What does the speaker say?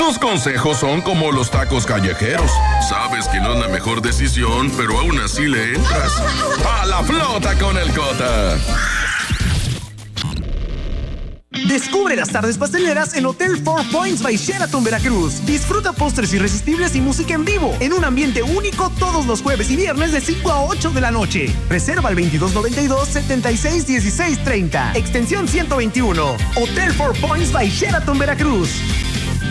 Tus consejos son como los tacos callejeros. Sabes que no es la mejor decisión, pero aún así le entras. ¡A la flota con el Cota! Descubre las tardes pasteleras en Hotel Four Points by Sheraton Veracruz. Disfruta postres irresistibles y música en vivo en un ambiente único todos los jueves y viernes de 5 a 8 de la noche. Reserva al 2292-761630. Extensión 121. Hotel Four Points by Sheraton Veracruz.